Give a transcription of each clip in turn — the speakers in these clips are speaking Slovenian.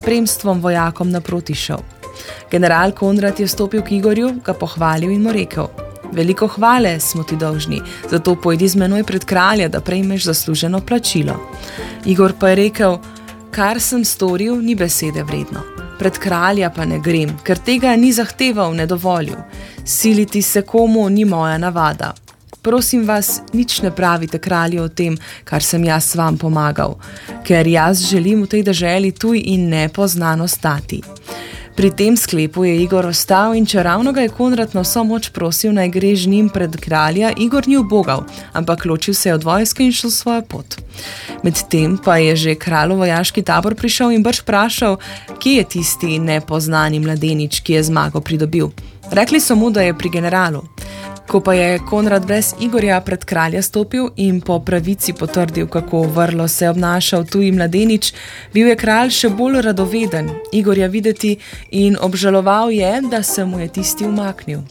spremstvom vojakom naproti šel. General Konrad je stopil k Igorju, ga pohvalil in mu rekel: veliko hvale smo ti dolžni, zato pojdi z menoj pred kralja, da prejmeš zasluženo plačilo. Igor pa je rekel: kar sem storil, ni besede vredno. Pred kralja pa ne grem, ker tega ni zahteval, ne dovolil. Siliti se komu ni moja navada. Prosim vas, nič ne pravite kralju o tem, kar sem jaz vam pomagal, ker jaz želim v tej deželi tuj in nepoznano stati. Pri tem sklepu je Igor ostal in čeravno ga je Konrad na vso moč prosil, naj gre z njim pred kralja, Igor ni ubogal, ampak ločil se je od vojske in šel svojo pot. Medtem pa je že kralj v vojaški tabor prišel in brž vprašal, kje je tisti nepoznani mladenič, ki je zmago pridobil. Rekli so mu, da je pri generalu. Ko pa je Konrad brez Igorja pred kralja stopil in po pravici potrdil, kako vrlo se je obnašal tuji mladenič, bil je kralj še bolj radoveden Igorja videti in obžaloval je, da se mu je tisti umaknil.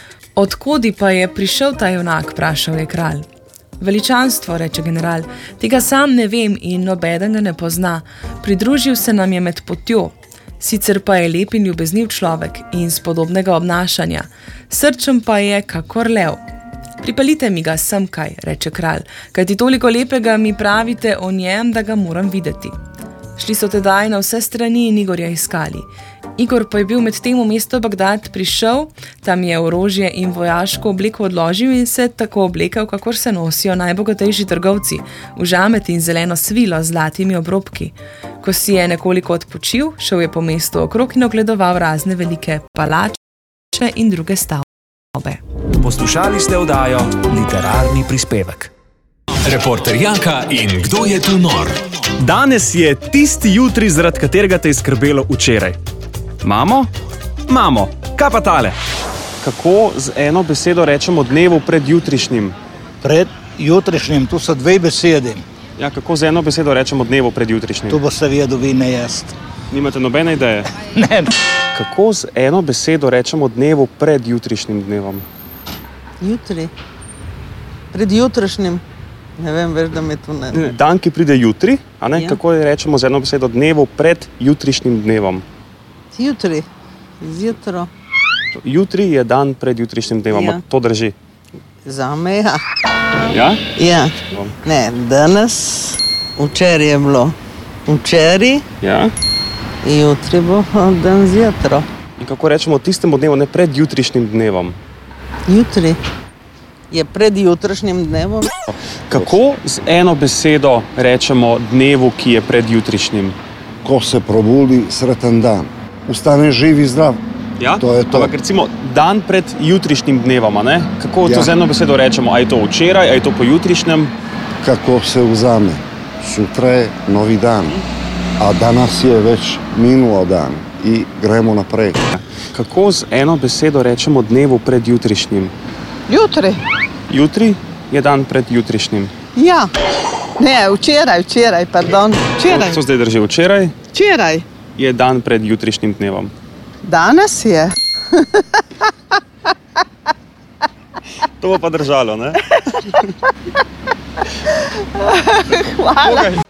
Odkodi pa je prišel ta junak, vprašal je kralj. Veličanstvo, reče general, tega sam ne vem in nobeden ga ne pozna. Pridružil se nam je med potjo. Sicer pa je lep in ljubezniv človek in spodobnega obnašanja, srčen pa je kakor lev. Pripeljite mi ga semkaj, reče kralj, kajti toliko lepega mi pravite o njem, da ga moram videti. Šli so tedaj na vse strani in Igorja iskali. Igor pa je bil med tem v mesto Bagdad prišel, tam je orožje in vojaško obleko odložil in se tako oblekel, kakor se nosijo najbogatejši trgovci, v žamet in zeleno svilo z zlatimi obrobki. Ko si je nekoliko odpočil, šel je po mestu okrog in ogledoval razne velike palače in druge stavbe. Poslušali ste oddajo Literarni prispevek. Reporter Jaka in Kdo je tu nor? Danes je tisti jutri, zaradi katerega te je skrbelo včeraj. Mamo? Mamo, kaj pa tale? Kako z eno besedo rečemo dnevu pred jutrišnjim? Pred jutrišnjim, tu so dve besedi. Ja, kako z eno besedo rečemo dnevu pred jutrišnjim? Tu boste vedeli, vi ne jaz. Nimate nobene ideje? Ne. Kako z eno besedo rečemo dnevu pred jutrišnjim dnevom? Jutri. Pred jutrišnjim. Ne vem, veš, da me tu ne... Dan, ki pride jutri, a ne? Ja. Kako rečemo z eno besedo dnevu pred jutrišnjim dnevom? Jutri. Zjutro. Jutri je dan pred jutrišnjim dnevom, Ja. to drži. Zame, ja. Ja? Ja. Ne, danes, včeraj je bilo včeraj, Ja? jutri bo dan zjutro. In kako rečemo tistemu dnevu, ne pred jutrišnjim dnevom? Jutri. Je pred jutrišnjim dnevom. Kako z eno besedo rečemo dnevu, ki je pred jutrišnjim? Ko se probudi sreten dan. Ustane živ in zdrav. Ja? To je to. Ampak recimo dan pred jutrišnjim dnevom, a ne? Kako to Ja. z eno besedo rečemo? A je to včeraj, a je to po jutrišnjem? Kako se vzame. Sutra je novi dan, a danas je već minuo dan i gremo naprej. Kako z eno besedo rečemo dnevu pred jutrišnjim? Jutri. Jutri je dan pred jutrišnjim. Ja. Ne, včeraj, pardon. To zdaj drži. Včeraj Včeraj. je dan pred jutrišnjim dnevom. Danes je. To bo pa držalo, ne? Hvala.